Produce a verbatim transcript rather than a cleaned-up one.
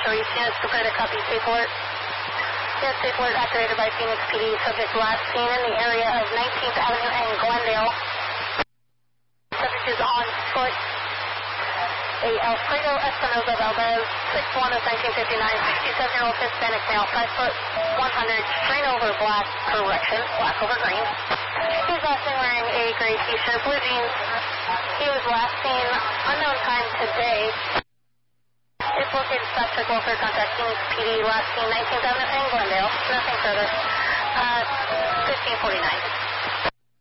Marshall East units, prepare to copy safe alert. Yes, safe alert activated by Phoenix P D. Subject last seen in the area of nineteenth Avenue and Glendale. Subject is on foot. A Alfredo Espinoza Valdez, six one of nineteen fifty-nine, sixty-seven-year-old Hispanic male, five foot one hundred, green over black, correction, black over green. He was last seen wearing a gray t-shirt, blue jeans. He was last seen unknown time today. It's located suspect welfare contact Phoenix P D, last seen nineteenth Avenue and Glendale. Nothing further. Uh, fifteen forty-nine.